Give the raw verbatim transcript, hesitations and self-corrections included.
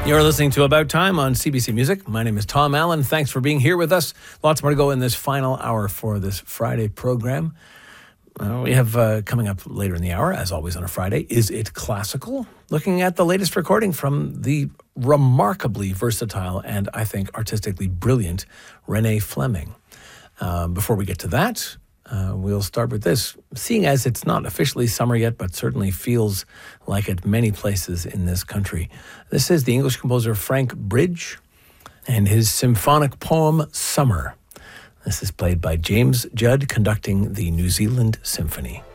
You're listening to About Time on C B C Music. My name is Tom Allen. Thanks for being here with us. Lots more to go in this final hour for this Friday program. Uh, we have uh, coming up later in the hour, as always on a Friday, Is It Classical? Looking at the latest recording from the remarkably versatile and, I think, artistically brilliant Renee Fleming. Um, before we get to that, uh, we'll start with this. Seeing as it's not officially summer yet, but certainly feels like it many places in this country. This is the English composer Frank Bridge and his symphonic poem, Summer. This is played by James Judd, conducting the New Zealand Symphony.